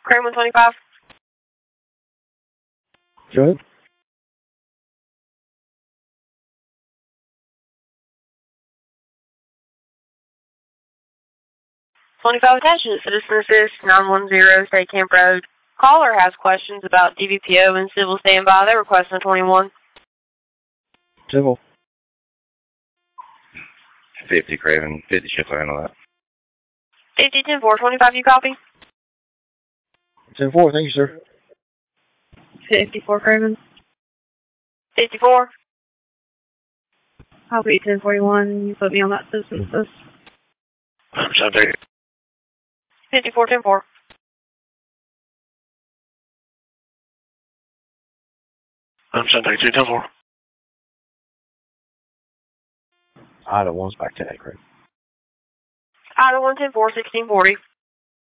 Crane 125. Go ahead. Attention, Citizen Assist 910 State Camp Road. Caller has questions about DVPO and civil standby. They request on 21. Civil. 50 Craven, 50 shift will handle that. 50 10 4 25, you copy? 10-4, thank you, sir. 54 Craven. 54. Copy 1041. You put me on that Citizen Assist. Subject. 54 10 4. Subject 210-4. Ida 1's back to that, Craig. Ida 110 4 1640.